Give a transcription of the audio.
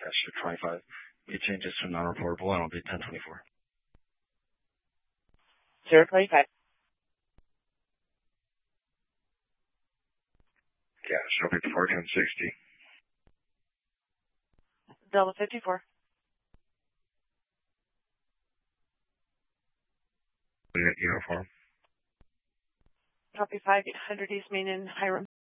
Dasher 25. It changes to non-reportable and it'll be 1024. 025. Yeah, so 54, 1060. Delta 54. Uniform. Copy 5800 East Main in Hiram.